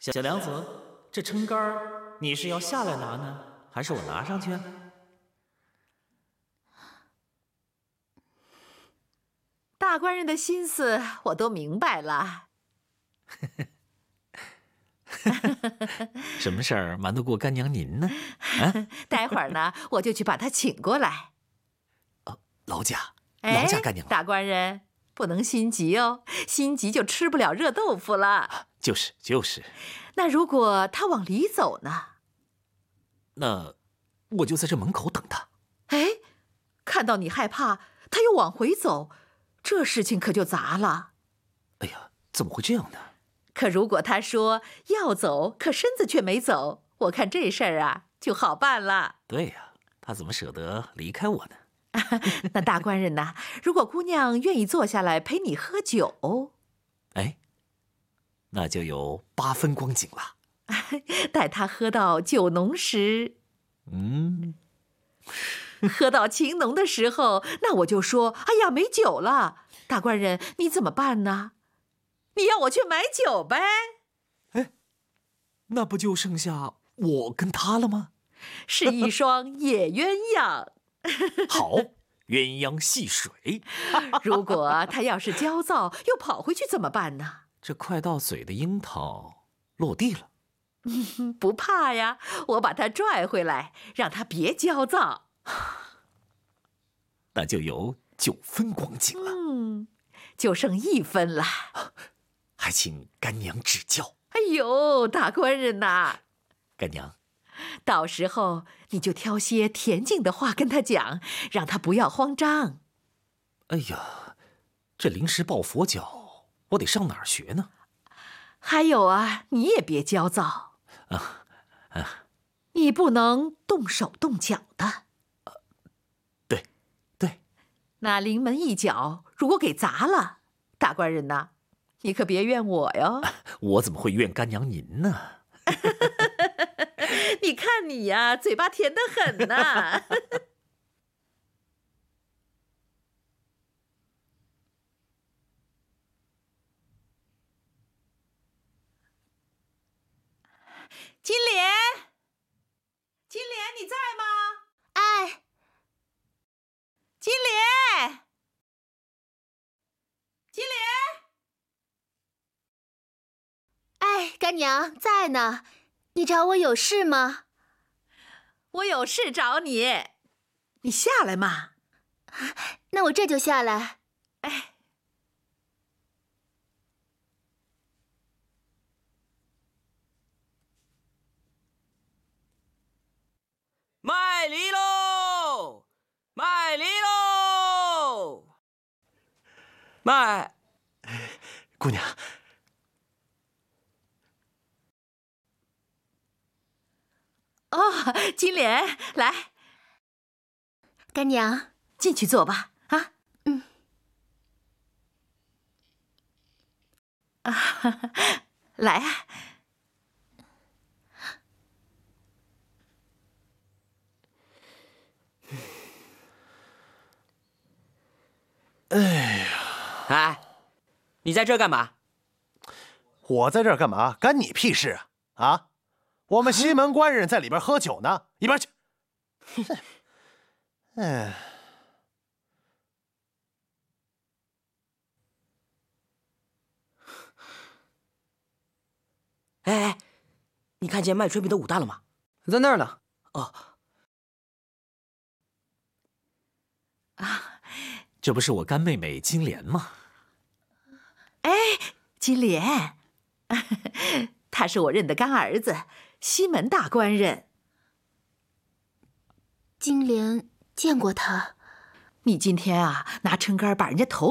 小娘子，这撑杆儿你是要下来拿呢，还是我拿上去啊？ 大官人的心思我都明白了。 什么事儿瞒得过干娘您呢？啊， 待会儿呢，我就去把他请过来。 劳驾干娘。 大官人不能心急哦，心急就吃不了热豆腐了。 就是。 那如果他往里走呢？ 那我就在这门口等他。 哎，看到你害怕，他又往回走，这事情可就砸了。 哎呀，怎么会这样呢？ 可如果他说要走，可身子却没走，我看这事儿啊就好办了。 对呀，他怎么舍得离开我呢？ 那大官人呐，如果姑娘愿意坐下来陪你喝酒， 哎，那就有8分光景了。 待她喝到酒浓时，喝到情浓的时候，那我就说：哎呀，没酒了。大官人，你怎么办呢？你要我去买酒呗？ 哎，那不就剩下我跟他了吗？ 是一双野鸳鸯。 好，鸳鸯戏水。 如果他要是焦躁，又跑回去怎么办呢？ 这快到嘴的樱桃落地了。 不怕呀，我把他拽回来，让他别焦躁。 那就有9分光景了。 就剩1分了。 还请干娘指教。 哎呦，大官人呐， 干娘， 到时候你就挑些恬静的话跟他讲，让他不要慌张。 哎呀，这临时抱佛脚，我得上哪儿学呢？ 还有啊，你也别焦躁。你不能动手动脚的。 对。 那临门一脚如果给砸了，大官人呐，你可别怨我哟。 我怎么会怨干娘您呢？ 你看你呀，嘴巴甜得很呐。金莲，你在吗？ 哎， 金莲。 哎，干娘在呢，你找我有事吗？ 我有事找你，你下来嘛。 那我这就下来。 哎， 卖梨喽！卖梨喽！卖！ 姑娘， 哦，金莲，来， 干娘， 进去坐吧。来啊。 哎，你在这干嘛？ 我在这儿干嘛？干你屁事啊！啊，我们西门官人在里边喝酒呢，一边去。 哎，你看见卖炊饼的武大了吗？ 在那儿呢。 哦， 这不是我干妹妹金莲吗？ 哎，金莲，他是我认的干儿子，西门大官人。 金莲见过他。 你今天啊，拿撑杆把人家头